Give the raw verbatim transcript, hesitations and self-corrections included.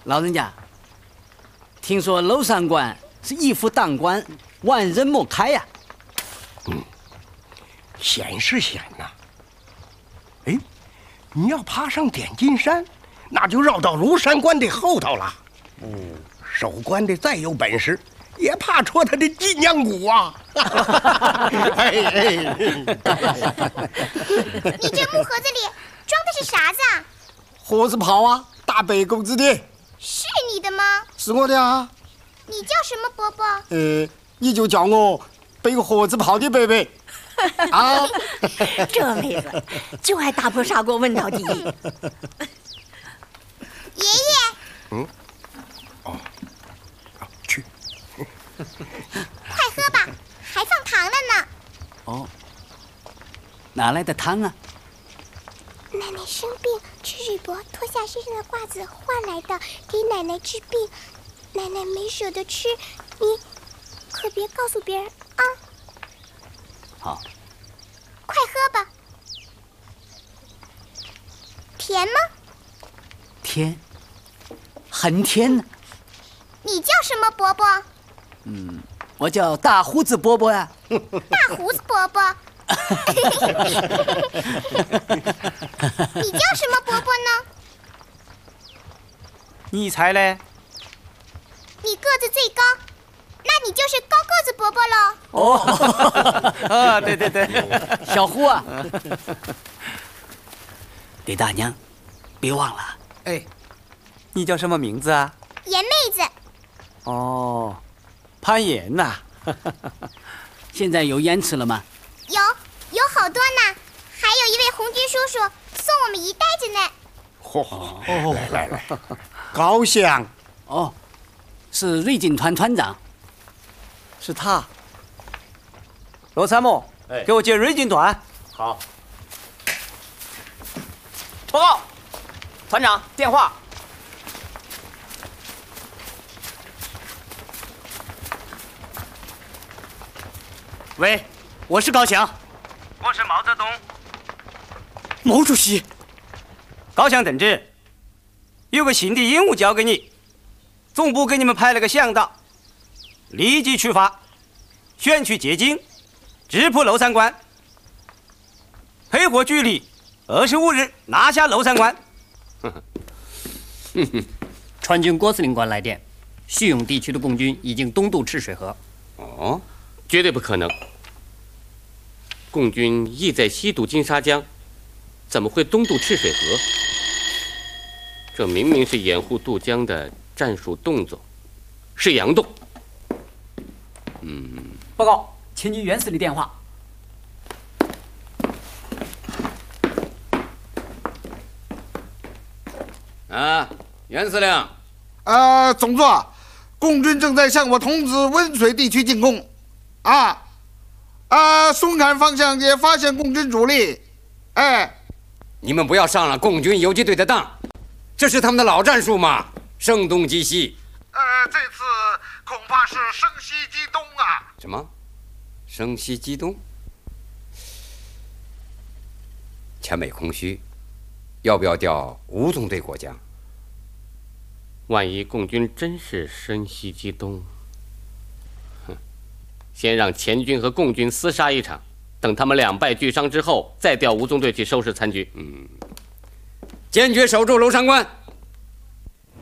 老人家，听说娄山关是一夫当关，万人莫开呀、啊。 嗯，险是险呐、啊。哎，你要爬上点金山，那就绕到庐山关的后头了。嗯，守关的再有本事，也怕戳他的脊梁骨啊！哎哎， 你这木盒子里装的是啥子啊？ 盒子炮啊，大北公子的。 是你的吗？ 是我的啊。 你叫什么伯伯？ 呃，你就叫我背盒子炮的伯伯。啊， 这妹子就爱打破砂锅问到底。 爷爷。 嗯。哦。去。 快喝吧，还放糖了呢。 哦。哪来的汤啊？ 奶奶生病，吃水伯脱下身上的褂子换来的，给奶奶治病。奶奶没舍得吃，你可别告诉别人啊。 好， 快喝吧。甜吗？ 甜，很甜呢。 你叫什么伯伯？ 嗯，我叫大胡子伯伯呀、 啊。大胡子伯伯。你叫什么伯伯呢？ 你猜嘞？ 你个子最高，那你就是高个子伯伯喽。 哦，啊，对对对， 小胡啊，李大娘，别忘了。 哎，你叫什么名字啊？ 颜妹子。 哦，潘岩呐。 现在有盐吃了吗？ 有，有好多呢，还有一位红军叔叔送我们一袋子呢。 嚯、哦，来来来，高翔。 哦，是瑞锦团团长。 是他。罗参谋，哎，给我接瑞锦团。 好。 报告，团长，电话。 喂，我是高翔。 我是毛泽东。 毛主席。高翔同志，有个新的任务交给你，总部给你们派了个向导，立即出发，选取捷径，直扑娄山关，配合距离，二十五日拿下娄山关。 川军郭司令官来电，叙永地区的共军已经东渡赤水河。 哦，绝对不可能！共军意在西渡金沙江，怎么会东渡赤水河？这明明是掩护渡江的战术动作，是佯动。嗯， 报告，前军袁司令电话。 啊，袁司令。 呃，总座，共军正在向我通知温水地区进攻。啊，啊，松坎方向也发现共军主力。哎， 你们不要上了共军游击队的当。这是他们的老战术嘛，声东击西。 呃，这次恐怕是声西击东啊。 什么？声西击东？前北空虚，要不要调吴纵队过江？万一共军真是声西击东，哼，先让前军和共军厮杀一场，等他们两败俱伤之后，再调吴纵队去收拾残局。嗯。坚决守住娄山关。